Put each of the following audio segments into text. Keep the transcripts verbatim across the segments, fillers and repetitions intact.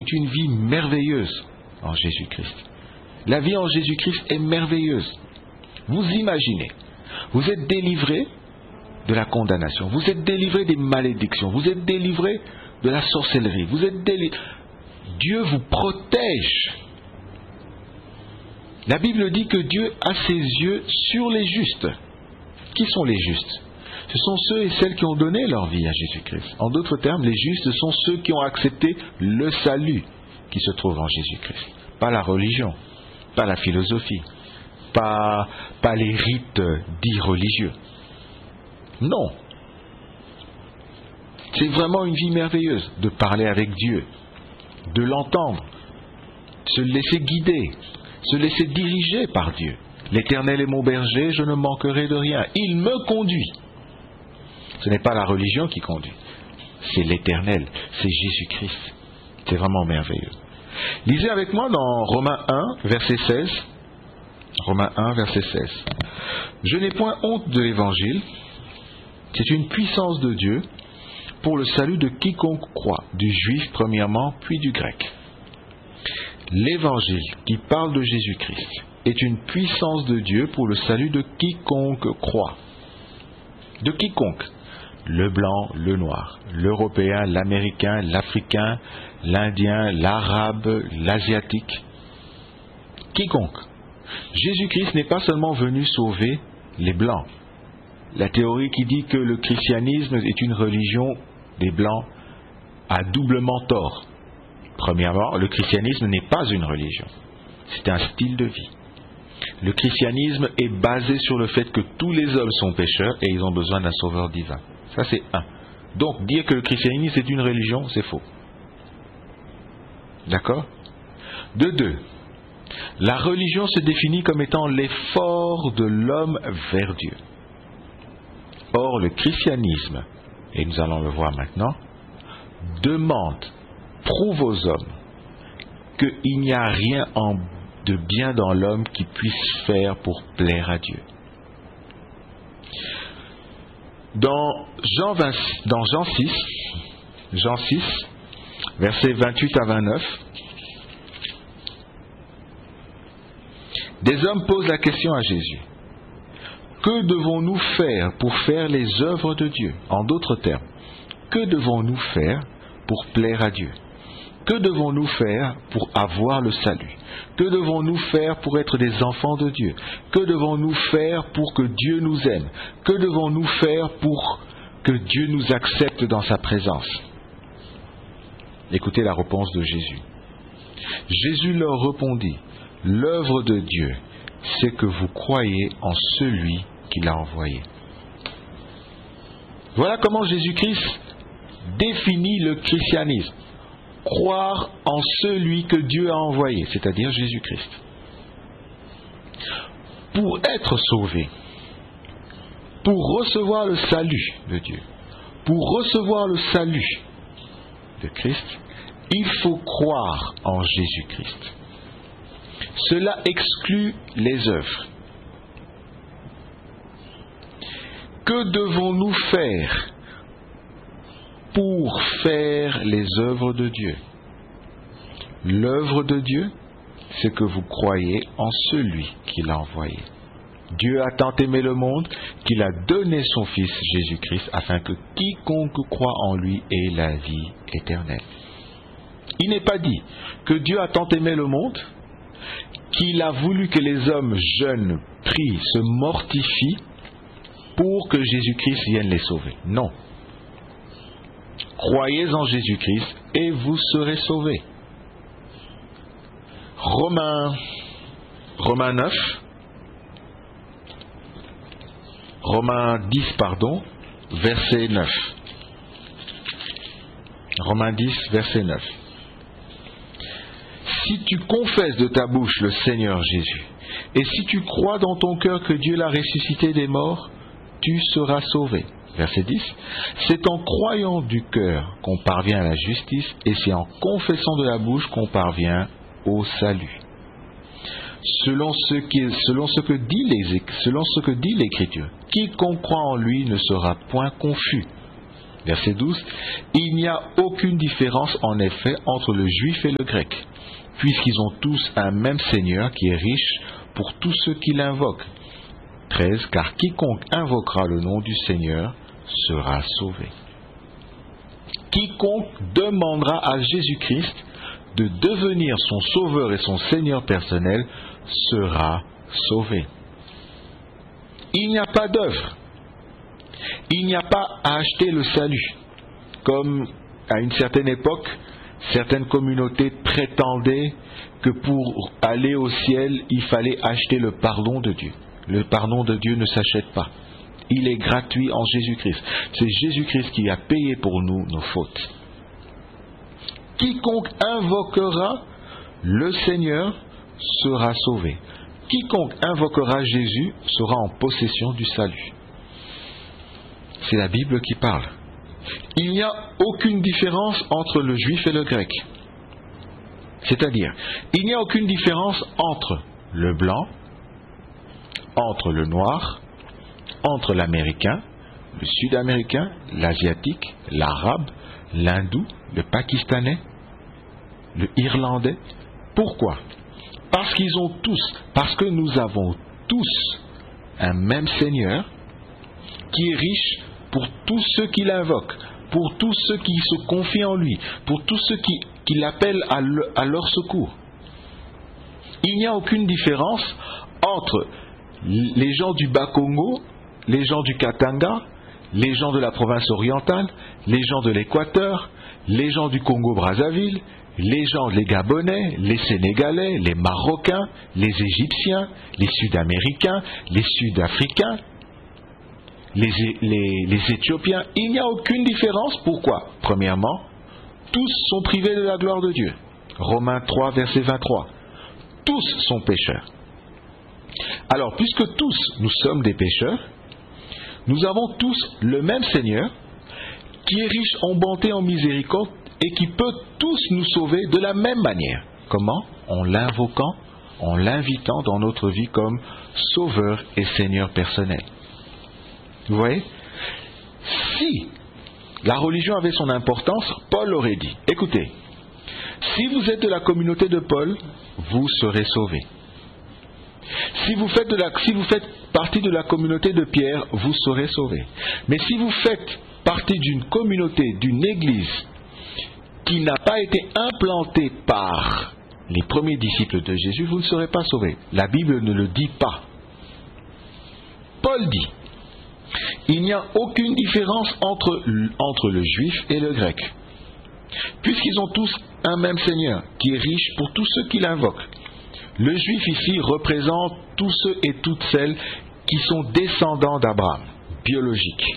c'est une vie merveilleuse en Jésus-Christ. La vie en Jésus-Christ est merveilleuse. Vous imaginez, vous êtes délivré de la condamnation, vous êtes délivré des malédictions, vous êtes délivré de la sorcellerie, vous êtes délivré. Dieu vous protège. La Bible dit que Dieu a ses yeux sur les justes. Qui sont les justes? Ce sont ceux et celles qui ont donné leur vie à Jésus-Christ. En d'autres termes, les justes, ce sont ceux qui ont accepté le salut qui se trouve en Jésus-Christ. Pas la religion, pas la philosophie, pas, pas les rites dits religieux. Non. C'est vraiment une vie merveilleuse de parler avec Dieu, de l'entendre, se laisser guider, se laisser diriger par Dieu. L'Éternel est mon berger, je ne manquerai de rien. Il me conduit. Ce n'est pas la religion qui conduit, c'est l'Éternel, c'est Jésus-Christ. C'est vraiment merveilleux. Lisez avec moi dans Romains un, verset seize. Romains un, verset seize. Je n'ai point honte de l'Évangile, c'est une puissance de Dieu pour le salut de quiconque croit, du juif premièrement, puis du grec. L'Évangile qui parle de Jésus-Christ est une puissance de Dieu pour le salut de quiconque croit. De quiconque. Le blanc, le noir, l'européen, l'américain, l'africain, l'indien, l'arabe, l'asiatique. Quiconque. Jésus-Christ n'est pas seulement venu sauver les blancs. La théorie qui dit que le christianisme est une religion des blancs a doublement tort. Premièrement, le christianisme n'est pas une religion. C'est un style de vie. Le christianisme est basé sur le fait que tous les hommes sont pécheurs et ils ont besoin d'un sauveur divin. Ça, c'est un. Donc, dire que le christianisme est une religion, c'est faux. D'accord? De deux, la religion se définit comme étant l'effort de l'homme vers Dieu. Or, le christianisme, et nous allons le voir maintenant, demande, prouve aux hommes qu'il n'y a rien en, de bien dans l'homme qui puisse faire pour plaire à Dieu. Dans Jean, vingt, dans Jean six, Jean six, versets vingt-huit à vingt-neuf, des hommes posent la question à Jésus. Que devons-nous faire pour faire les œuvres de Dieu? En d'autres termes, que devons-nous faire pour plaire à Dieu? Que devons-nous faire pour avoir le salut? Que devons-nous faire pour être des enfants de Dieu? Que devons-nous faire pour que Dieu nous aime? Que devons-nous faire pour que Dieu nous accepte dans sa présence? Écoutez la réponse de Jésus. Jésus leur répondit, « L'œuvre de Dieu, c'est que vous croyez en celui qui l'a envoyé. » Voilà comment Jésus-Christ définit le christianisme. Croire en celui que Dieu a envoyé, c'est-à-dire Jésus-Christ. Pour être sauvé, pour recevoir le salut de Dieu, pour recevoir le salut de Christ, il faut croire en Jésus-Christ. Cela exclut les œuvres. Que devons-nous faire pour faire les œuvres de Dieu? L'œuvre de Dieu, c'est que vous croyez en celui qui l'a envoyé. Dieu a tant aimé le monde qu'il a donné son Fils Jésus-Christ afin que quiconque croit en lui ait la vie éternelle. Il n'est pas dit que Dieu a tant aimé le monde qu'il a voulu que les hommes jeunes, prient, se mortifient pour que Jésus-Christ vienne les sauver. Non. Croyez en Jésus-Christ et vous serez sauvés. Romains, Romains neuf, Romains dix, pardon, verset neuf. Romains dix, verset neuf. Si tu confesses de ta bouche le Seigneur Jésus, et si tu crois dans ton cœur que Dieu l'a ressuscité des morts, tu seras sauvé. Verset dix. C'est en croyant du cœur qu'on parvient à la justice, et c'est en confessant de la bouche qu'on parvient au salut. Selon ce, qui, selon ce que dit les, selon ce que dit l'Écriture, quiconque croit en lui ne sera point confus, Verset douze. Il n'y a aucune différence en effet entre le juif et le grec, puisqu'ils ont tous un même Seigneur qui est riche pour tous ceux qui l'invoquent. treize. Car quiconque invoquera le nom du Seigneur sera sauvé. Quiconque demandera à Jésus-Christ de devenir son sauveur et son Seigneur personnel sera sauvé. Il n'y a pas d'œuvre. Il n'y a pas à acheter le salut. Comme à une certaine époque, certaines communautés prétendaient que pour aller au ciel, il fallait acheter le pardon de Dieu. Le pardon de Dieu ne s'achète pas. Il est gratuit en Jésus-Christ. C'est Jésus-Christ qui a payé pour nous nos fautes. Quiconque invoquera le Seigneur sera sauvé. Quiconque invoquera Jésus sera en possession du salut. C'est la Bible qui parle. Il n'y a aucune différence entre le juif et le grec. C'est-à-dire, il n'y a aucune différence entre le blanc, entre le noir, entre l'américain, le sud-américain, l'asiatique, l'arabe, l'hindou, le pakistanais, le irlandais. Pourquoi ? Parce qu'ils ont tous, parce que nous avons tous un même Seigneur qui est riche pour tous ceux qui l'invoquent, pour tous ceux qui se confient en lui, pour tous ceux qui, qui l'appellent à, le, à leur secours. Il n'y a aucune différence entre les gens du Bas-Congo, les gens du Katanga, les gens de la province orientale, les gens de l'Équateur, les gens du Congo-Brazzaville, les gens, les Gabonais, les Sénégalais, les Marocains, les Égyptiens, les Sud-Américains, les Sud-Africains, les, les, les Éthiopiens. Il n'y a aucune différence. Pourquoi ? Premièrement, tous sont privés de la gloire de Dieu. Romains trois, verset vingt-trois. Tous sont pécheurs. Alors, puisque tous nous sommes des pécheurs, nous avons tous le même Seigneur qui est riche en bonté et en miséricorde et qui peut tous nous sauver de la même manière. Comment ? En l'invoquant, en l'invitant dans notre vie comme sauveur et Seigneur personnel. Vous voyez ? Si la religion avait son importance, Paul aurait dit, écoutez, si vous êtes de la communauté de Paul, vous serez sauvés. Si vous faites, de la, si vous faites partie de la communauté de Pierre, vous serez sauvés. Mais si vous faites partie d'une communauté, d'une église, qui n'a pas été implantée par les premiers disciples de Jésus, vous ne serez pas sauvés. La Bible ne le dit pas. Paul dit, il n'y a aucune différence entre, entre le juif et le grec, puisqu'ils ont tous un même Seigneur, qui est riche pour tous ceux qui l'invoquent. Le juif ici représente tous ceux et toutes celles qui sont descendants d'Abraham, biologiques.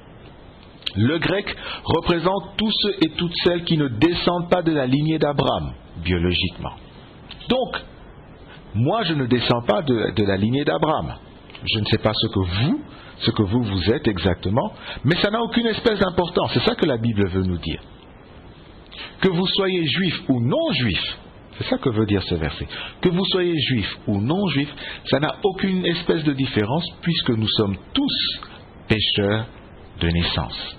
Le grec représente tous ceux et toutes celles qui ne descendent pas de la lignée d'Abraham, biologiquement. Donc, moi je ne descends pas de, de la lignée d'Abraham. Je ne sais pas ce que vous, ce que vous vous êtes exactement, mais ça n'a aucune espèce d'importance. C'est ça que la Bible veut nous dire. Que vous soyez juif ou non juif, c'est ça que veut dire ce verset. Que vous soyez juif ou non juif, ça n'a aucune espèce de différence puisque nous sommes tous pécheurs de naissance.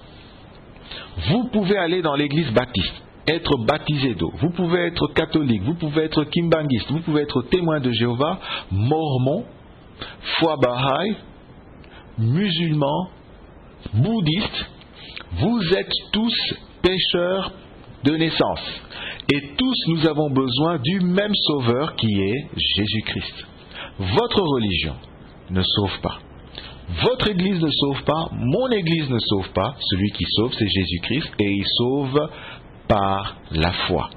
Vous pouvez aller dans l'église baptiste, être baptisé d'eau, vous pouvez être catholique, vous pouvez être kimbangiste, vous pouvez être témoin de Jéhovah, mormon, foi Baha'i, musulman, bouddhiste, vous êtes tous pécheurs de naissance. Et tous nous avons besoin du même sauveur qui est Jésus-Christ. Votre religion ne sauve pas. Votre église ne sauve pas, mon église ne sauve pas. Celui qui sauve, c'est Jésus-Christ et il sauve par la foi.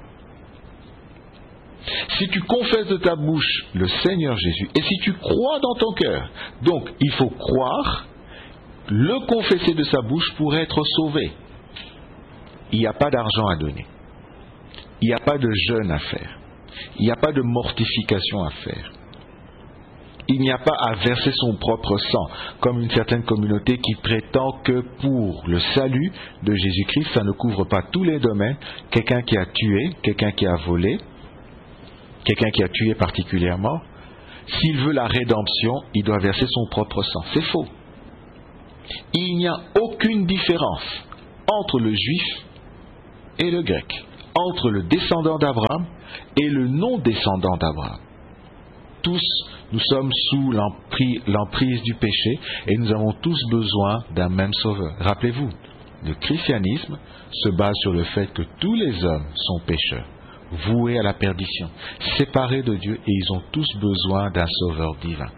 Si tu confesses de ta bouche le Seigneur Jésus et si tu crois dans ton cœur, donc il faut croire, le confesser de sa bouche pour être sauvé. Il n'y a pas d'argent à donner. Il n'y a pas de jeûne à faire. Il n'y a pas de mortification à faire. Il n'y a pas à verser son propre sang, comme une certaine communauté qui prétend que pour le salut de Jésus-Christ, ça ne couvre pas tous les domaines. Quelqu'un qui a tué, quelqu'un qui a volé, quelqu'un qui a tué particulièrement, s'il veut la rédemption, il doit verser son propre sang. C'est faux. Il n'y a aucune différence entre le juif et le grec, entre le descendant d'Abraham et le non-descendant d'Abraham. Tous, nous sommes sous l'emprise, l'emprise du péché et nous avons tous besoin d'un même sauveur. Rappelez-vous, le christianisme se base sur le fait que tous les hommes sont pécheurs, voués à la perdition, séparés de Dieu, et ils ont tous besoin d'un sauveur divin.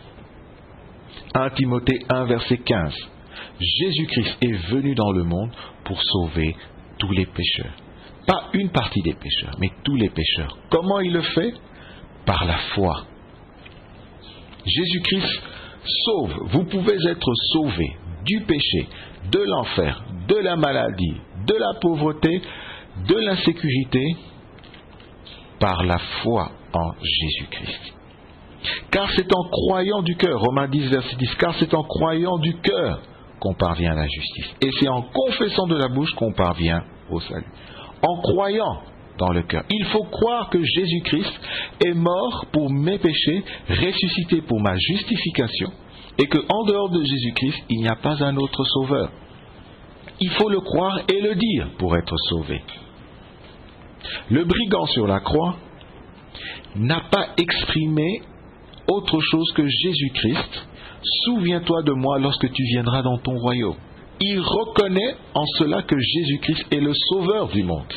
premier Timothée un, verset quinze. Jésus-Christ est venu dans le monde pour sauver tous les pécheurs. Pas une partie des pécheurs, mais tous les pécheurs. Comment il le fait? Par la foi. Jésus-Christ sauve. Vous pouvez être sauvé du péché, de l'enfer, de la maladie, de la pauvreté, de l'insécurité, par la foi en Jésus-Christ. Car c'est en croyant du cœur, Romains dix, verset dix, car c'est en croyant du cœur qu'on parvient à la justice. Et c'est en confessant de la bouche qu'on parvient au salut. En croyant dans le cœur. Il faut croire que Jésus-Christ est mort pour mes péchés, ressuscité pour ma justification, et qu'en dehors de Jésus-Christ, il n'y a pas un autre sauveur. Il faut le croire et le dire pour être sauvé. Le brigand sur la croix n'a pas exprimé autre chose que Jésus-Christ. Souviens-toi de moi lorsque tu viendras dans ton royaume. Il reconnaît en cela que Jésus-Christ est le sauveur du monde.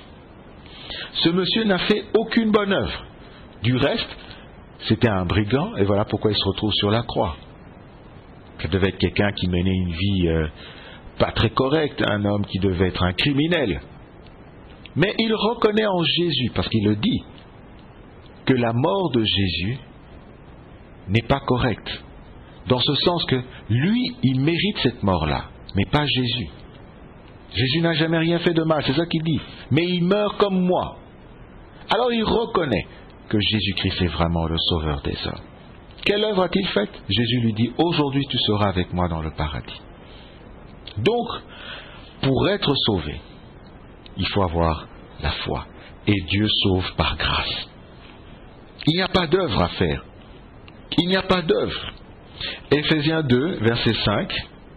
Ce monsieur n'a fait aucune bonne œuvre. Du reste, c'était un brigand, et voilà pourquoi il se retrouve sur la croix. Ça devait être quelqu'un qui menait une vie euh, pas très correcte, un homme qui devait être un criminel. Mais il reconnaît en Jésus, parce qu'il le dit, que la mort de Jésus n'est pas correcte. Dans ce sens que lui, il mérite cette mort-là, mais pas Jésus. Jésus n'a jamais rien fait de mal, c'est ça qu'il dit. Mais il meurt comme moi. Alors il reconnaît que Jésus-Christ est vraiment le sauveur des hommes. Quelle œuvre a-t-il faite? Jésus lui dit, aujourd'hui tu seras avec moi dans le paradis. Donc, pour être sauvé, il faut avoir la foi. Et Dieu sauve par grâce. Il n'y a pas d'œuvre à faire. Il n'y a pas d'œuvre. Éphésiens deux, verset cinq.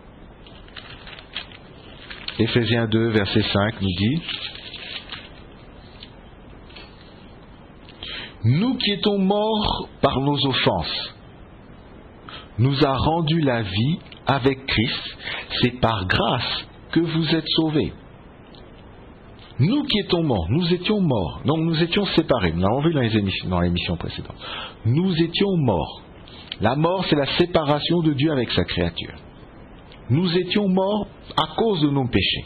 Éphésiens deux, verset cinq nous dit, nous qui étions morts par nos offenses, nous a rendu la vie avec Christ. C'est par grâce que vous êtes sauvés. Nous qui étions morts, nous étions morts, donc nous étions séparés, nous l'avons vu dans les émissions, dans l'émission précédente. Nous étions morts. La mort, c'est la séparation de Dieu avec sa créature. Nous étions morts à cause de nos péchés.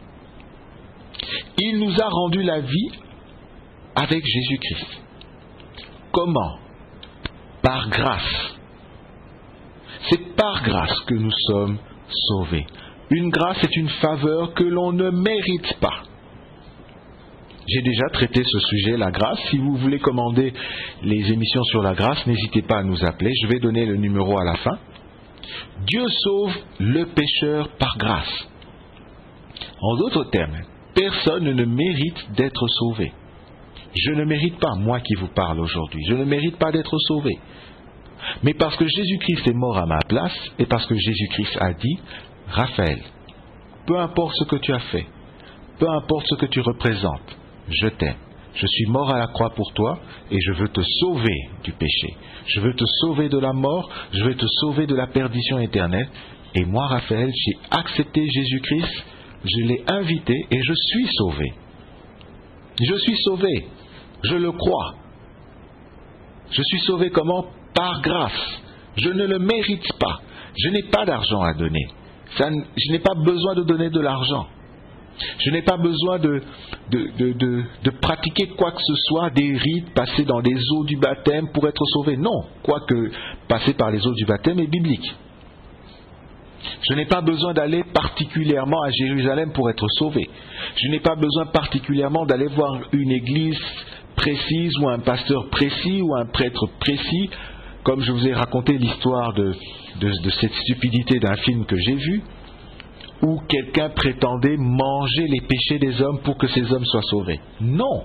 Il nous a rendu la vie avec Jésus-Christ. Comment? Par grâce. C'est par grâce que nous sommes sauvés. Une grâce est une faveur que l'on ne mérite pas. J'ai déjà traité ce sujet, la grâce. Si vous voulez commander les émissions sur la grâce, n'hésitez pas à nous appeler. Je vais donner le numéro à la fin. Dieu sauve le pécheur par grâce. En d'autres termes, personne ne mérite d'être sauvé. Je ne mérite pas, moi qui vous parle aujourd'hui, je ne mérite pas d'être sauvé. Mais parce que Jésus-Christ est mort à ma place, et parce que Jésus-Christ a dit, Raphaël, peu importe ce que tu as fait, peu importe ce que tu représentes, je t'aime. Je suis mort à la croix pour toi et je veux te sauver du péché. Je veux te sauver de la mort, je veux te sauver de la perdition éternelle. Et moi, Raphaël, j'ai accepté Jésus-Christ, je l'ai invité et je suis sauvé. Je suis sauvé, je le crois. Je suis sauvé comment? Par grâce. Je ne le mérite pas. Je n'ai pas d'argent à donner. Ça, je n'ai pas besoin de donner de l'argent. Je n'ai pas besoin de, de, de, de, de pratiquer quoi que ce soit, des rites, passer dans les eaux du baptême pour être sauvé. Non, quoique passer par les eaux du baptême est biblique. Je n'ai pas besoin d'aller particulièrement à Jérusalem pour être sauvé. Je n'ai pas besoin particulièrement d'aller voir une église précise ou un pasteur précis ou un prêtre précis, comme je vous ai raconté l'histoire de, de, de cette stupidité d'un film que j'ai vu, où quelqu'un prétendait manger les péchés des hommes pour que ces hommes soient sauvés. Non.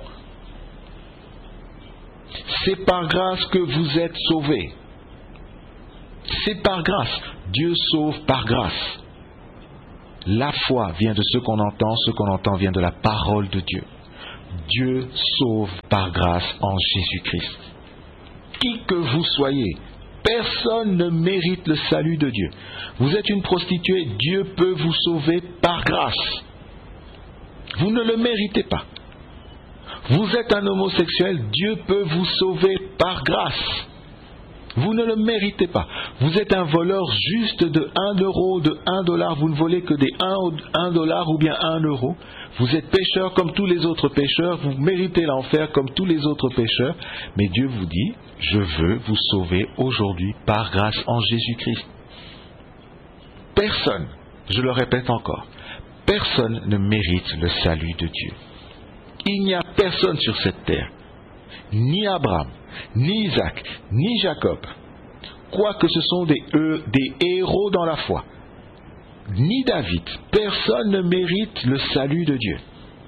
C'est par grâce que vous êtes sauvés. C'est par grâce. Dieu sauve par grâce. La foi vient de ce qu'on entend, ce qu'on entend vient de la parole de Dieu. Dieu sauve par grâce en Jésus-Christ. Qui que vous soyez, personne ne mérite le salut de Dieu. Vous êtes une prostituée, Dieu peut vous sauver par grâce. Vous ne le méritez pas. Vous êtes un homosexuel, Dieu peut vous sauver par grâce. Vous ne le méritez pas. Vous êtes un voleur juste de un euro, de un dollar, vous ne volez que des un dollar ou bien un euro. Vous êtes pécheur comme tous les autres pécheurs, vous méritez l'enfer comme tous les autres pécheurs. Mais Dieu vous dit, je veux vous sauver aujourd'hui par grâce en Jésus-Christ. Personne, je le répète encore, personne ne mérite le salut de Dieu. Il n'y a personne sur cette terre, ni Abraham, ni Isaac, ni Jacob, quoique ce sont des, euh, des héros dans la foi, ni David, personne ne mérite le salut de Dieu.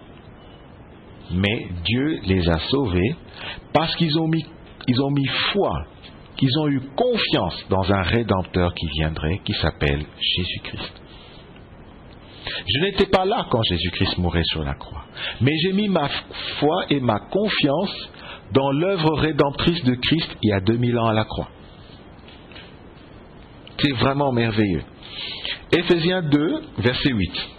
Mais Dieu les a sauvés parce qu'ils ont mis, ils ont mis foi, qu'ils ont eu confiance dans un Rédempteur qui viendrait, qui s'appelle Jésus-Christ. Je n'étais pas là quand Jésus-Christ mourait sur la croix, mais j'ai mis ma foi et ma confiance dans l'œuvre rédemptrice de Christ il y a deux mille ans à la croix. C'est vraiment merveilleux. Éphésiens deux, verset huit.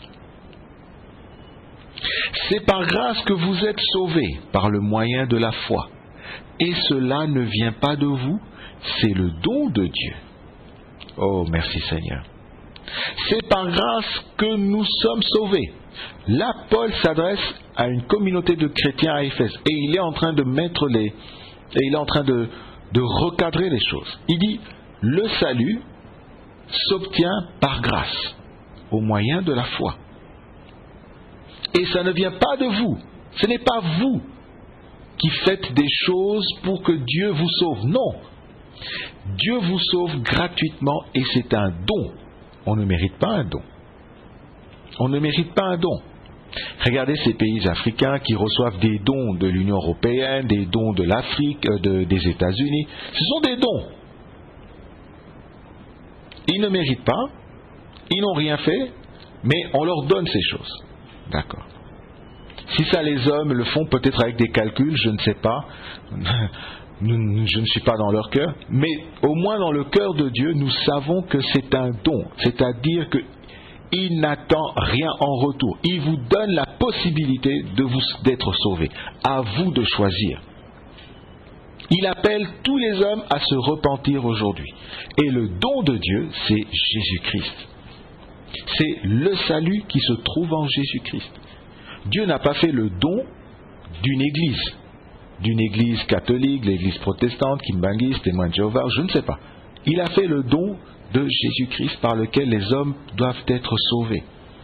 C'est par grâce que vous êtes sauvés par le moyen de la foi. Et cela ne vient pas de vous, c'est le don de Dieu. Oh, merci Seigneur. C'est par grâce que nous sommes sauvés. Là, Paul s'adresse à une communauté de chrétiens à Éphèse et il est en train de mettre les, et il est en train de, de recadrer les choses. Il dit, le salut s'obtient par grâce, au moyen de la foi. Et ça ne vient pas de vous. Ce n'est pas vous qui faites des choses pour que Dieu vous sauve. Non. Dieu vous sauve gratuitement et c'est un don. On ne mérite pas un don. On ne mérite pas un don. Regardez ces pays africains qui reçoivent des dons de l'Union européenne, des dons de l'Afrique, de, des États-Unis. Ce sont des dons. Ils ne méritent pas, ils n'ont rien fait, mais on leur donne ces choses. D'accord. Si ça les hommes le font peut-être avec des calculs, je ne sais pas, je ne suis pas dans leur cœur, mais au moins dans le cœur de Dieu, nous savons que c'est un don, c'est-à-dire qu'il n'attend rien en retour. Il vous donne la possibilité de vous, d'être sauvé. À vous de choisir. Il appelle tous les hommes à se repentir aujourd'hui. Et le don de Dieu, c'est Jésus-Christ. C'est le salut qui se trouve en Jésus-Christ. Dieu n'a pas fait le don d'une église, d'une église catholique, l'église protestante, kimbanguiste, témoin de Jéhovah, je ne sais pas. Il a fait le don de Jésus-Christ par lequel les hommes doivent être sauvés.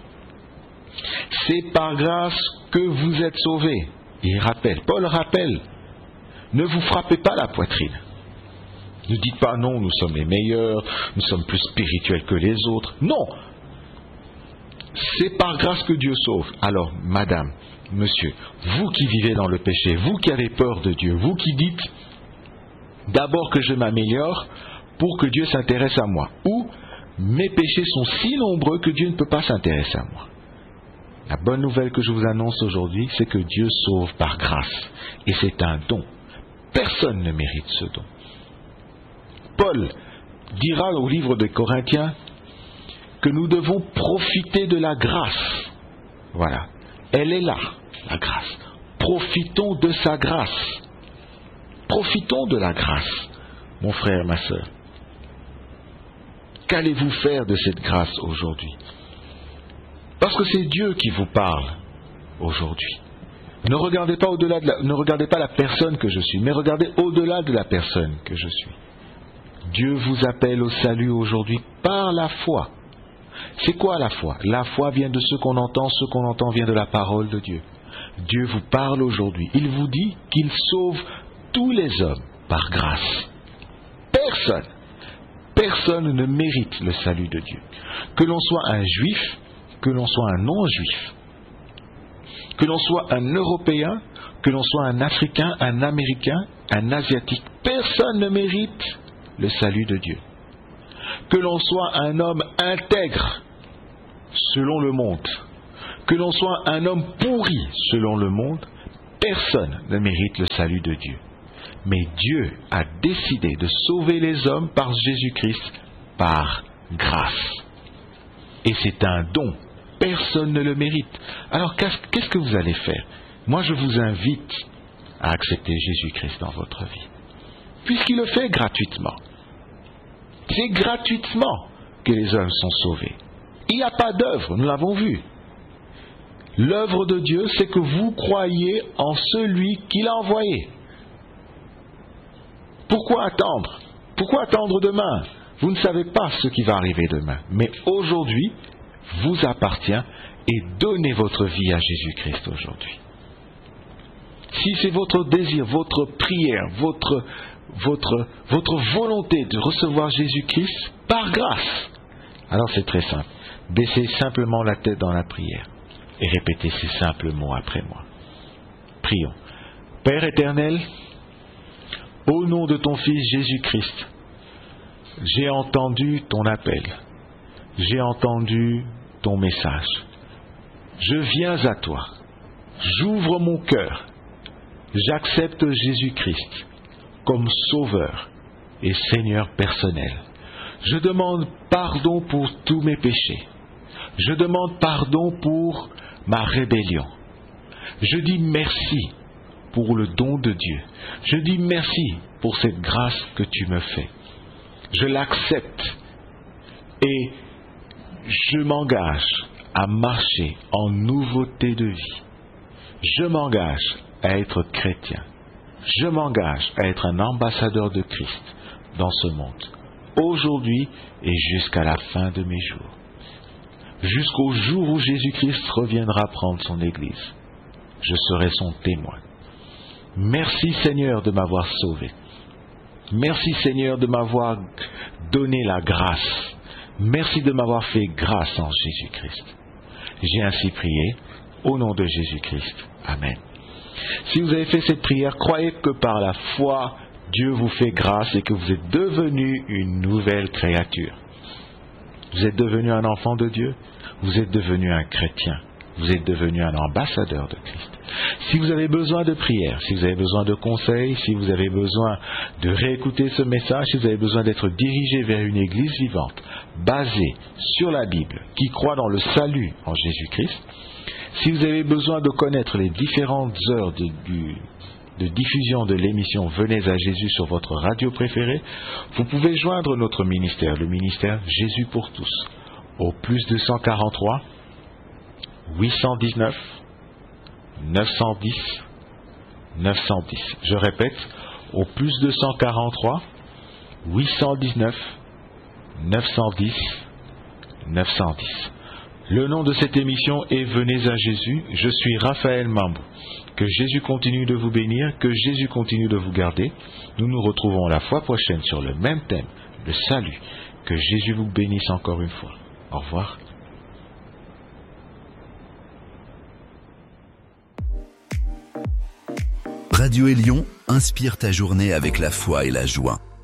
C'est par grâce que vous êtes sauvés. Il rappelle, Paul rappelle, ne vous frappez pas la poitrine. Ne dites pas non, nous sommes les meilleurs, nous sommes plus spirituels que les autres. Non. C'est par grâce que Dieu sauve. Alors, madame, monsieur, vous qui vivez dans le péché, vous qui avez peur de Dieu, vous qui dites d'abord que je m'améliore pour que Dieu s'intéresse à moi, ou mes péchés sont si nombreux que Dieu ne peut pas s'intéresser à moi. La bonne nouvelle que je vous annonce aujourd'hui, c'est que Dieu sauve par grâce. Et c'est un don. Personne ne mérite ce don. Paul dira au livre des Corinthiens que nous devons profiter de la grâce. Voilà. Elle est là, la grâce. Profitons de sa grâce. Profitons de la grâce, mon frère, ma sœur. Qu'allez-vous faire de cette grâce aujourd'hui? Parce que c'est Dieu qui vous parle aujourd'hui. Ne regardez pas au-delà de la, ne regardez pas la personne que je suis, mais regardez au-delà de la personne que je suis. Dieu vous appelle au salut aujourd'hui par la foi. C'est quoi la foi? La foi vient de ce qu'on entend, ce qu'on entend vient de la parole de Dieu. Dieu vous parle aujourd'hui. Il vous dit qu'il sauve tous les hommes par grâce. Personne, personne ne mérite le salut de Dieu. Que l'on soit un juif, que l'on soit un non-juif, que l'on soit un Européen, que l'on soit un Africain, un Américain, un Asiatique, personne ne mérite le salut de Dieu. Que l'on soit un homme intègre, selon le monde, que l'on soit un homme pourri selon le monde, personne ne mérite le salut de Dieu. Mais Dieu a décidé de sauver les hommes par Jésus-Christ, par grâce. Et c'est un don. Personne ne le mérite. Alors qu'est-ce que vous allez faire? Moi, je vous invite à accepter Jésus-Christ dans votre vie. Puisqu'il le fait gratuitement. C'est gratuitement que les hommes sont sauvés. Il n'y a pas d'œuvre, nous l'avons vu. L'œuvre de Dieu, c'est que vous croyez en celui qu'il a envoyé. Pourquoi attendre? Pourquoi attendre demain? Vous ne savez pas ce qui va arriver demain. Mais aujourd'hui, vous appartient et donnez votre vie à Jésus-Christ aujourd'hui. Si c'est votre désir, votre prière, votre, votre, votre volonté de recevoir Jésus-Christ par grâce, alors c'est très simple. Baissez simplement la tête dans la prière et répétez ces simples mots après moi. Prions. Père éternel, au nom de ton Fils Jésus-Christ, j'ai entendu ton appel, j'ai entendu ton message. Je viens à toi, j'ouvre mon cœur, j'accepte Jésus-Christ comme Sauveur et Seigneur personnel. Je demande pardon pour tous mes péchés. Je demande pardon pour ma rébellion. Je dis merci pour le don de Dieu. Je dis merci pour cette grâce que tu me fais. Je l'accepte et je m'engage à marcher en nouveauté de vie. Je m'engage à être chrétien. Je m'engage à être un ambassadeur de Christ dans ce monde, aujourd'hui et jusqu'à la fin de mes jours. Jusqu'au jour où Jésus-Christ reviendra prendre son Église. Je serai son témoin. Merci Seigneur de m'avoir sauvé. Merci Seigneur de m'avoir donné la grâce. Merci de m'avoir fait grâce en Jésus-Christ. J'ai ainsi prié au nom de Jésus-Christ. Amen. Si vous avez fait cette prière, croyez que par la foi, Dieu vous fait grâce et que vous êtes devenu une nouvelle créature. Vous êtes devenu un enfant de Dieu, vous êtes devenu un chrétien, vous êtes devenu un ambassadeur de Christ. Si vous avez besoin de prière, si vous avez besoin de conseils, si vous avez besoin de réécouter ce message, si vous avez besoin d'être dirigé vers une église vivante, basée sur la Bible, qui croit dans le salut en Jésus-Christ, si vous avez besoin de connaître les différentes heures de, du, de diffusion de l'émission Venez à Jésus sur votre radio préférée, vous pouvez joindre notre ministère, le ministère Jésus pour tous, au plus deux cent quarante-trois, huit cent dix-neuf, neuf cent dix, neuf cent dix. Je répète, au plus deux cent quarante-trois, huit cent dix-neuf, neuf cent dix, neuf cent dix. Le nom de cette émission est Venez à Jésus. Je suis Raphaël Mambou. Que Jésus continue de vous bénir, que Jésus continue de vous garder. Nous nous retrouvons la fois prochaine sur le même thème, le salut. Que Jésus vous bénisse encore une fois. Au revoir. Radio Élion inspire ta journée avec la foi et la joie.